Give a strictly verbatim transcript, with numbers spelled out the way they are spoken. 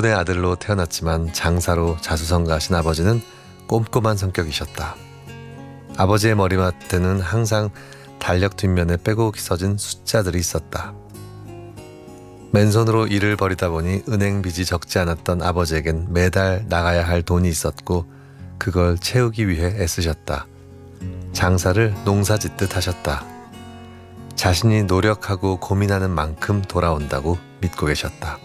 농부꾼의 아들로 태어났지만 장사로 자수성가하신 아버지는 꼼꼼한 성격이셨다. 아버지의 머리맡에는 항상 달력 뒷면에 빼곡히 써진 숫자들이 있었다. 맨손으로 일을 벌이다 보니 은행 빚이 적지 않았던 아버지에겐 매달 나가야 할 돈이 있었고 그걸 채우기 위해 애쓰셨다. 장사를 농사짓듯 하셨다. 자신이 노력하고 고민하는 만큼 돌아온다고 믿고 계셨다.